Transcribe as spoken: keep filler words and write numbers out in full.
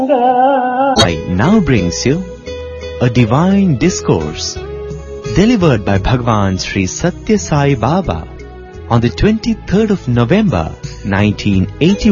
I now brings you a divine discourse delivered by Bhagwan Sri Satya Sai Baba on the twenty-third of November nineteen eighty-one